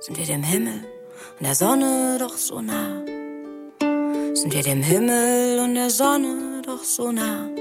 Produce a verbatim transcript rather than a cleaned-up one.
Sind wir dem Himmel und der Sonne doch so nah? Sind wir dem Himmel und der Sonne doch so nah?